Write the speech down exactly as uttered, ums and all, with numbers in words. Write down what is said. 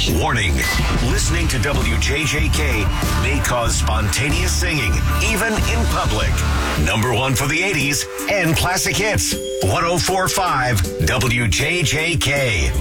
Warning, listening to W J J K may cause spontaneous singing, even in public. Number one for the eighties and classic hits. one oh four point five W J J K.